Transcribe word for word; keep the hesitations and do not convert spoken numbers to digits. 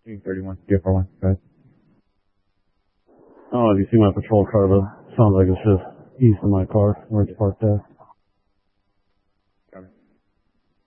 thirty-one, D F R one, go ahead. Oh, if you see my patrol car, but it sounds like it's just east of my car, where it's parked at.